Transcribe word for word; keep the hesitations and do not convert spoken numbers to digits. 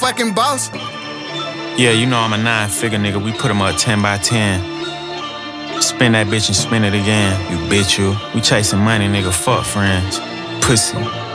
fucking boss. Yeah, you know I'm a nine-figure nigga. We put him up ten by ten. Spin that bitch and spin it again. You bitch, you. We chasing money, nigga. Fuck friends. Pussy.